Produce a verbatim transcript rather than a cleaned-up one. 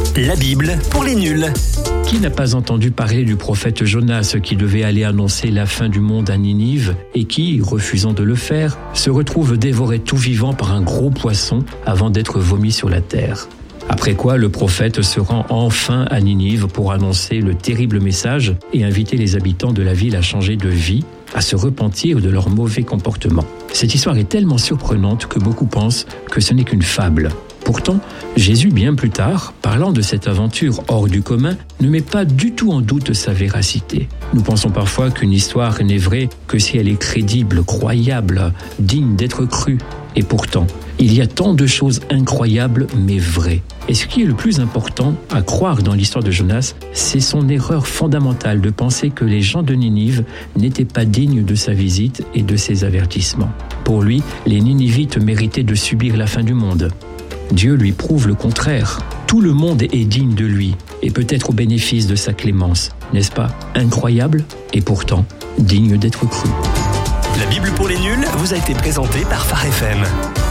La Bible pour les nuls. Qui n'a pas entendu parler du prophète Jonas qui devait aller annoncer la fin du monde à Ninive et qui, refusant de le faire, se retrouve dévoré tout vivant par un gros poisson avant d'être vomi sur la terre. Après quoi, le prophète se rend enfin à Ninive pour annoncer le terrible message et inviter les habitants de la ville à changer de vie, à se repentir de leur mauvais comportement. Cette histoire est tellement surprenante que beaucoup pensent que ce n'est qu'une fable. Pourtant, Jésus, bien plus tard, parlant de cette aventure hors du commun, ne met pas du tout en doute sa véracité. Nous pensons parfois qu'une histoire n'est vraie que si elle est crédible, croyable, digne d'être crue. Et pourtant, il y a tant de choses incroyables mais vraies. Et ce qui est le plus important à croire dans l'histoire de Jonas, c'est son erreur fondamentale de penser que les gens de Ninive n'étaient pas dignes de sa visite et de ses avertissements. Pour lui, les Ninivites méritaient de subir la fin du monde. Dieu lui prouve le contraire. Tout le monde est digne de lui et peut-être au bénéfice de sa clémence. N'est-ce pas incroyable et pourtant digne d'être cru? La Bible pour les nuls vous a été présentée par Phare F M.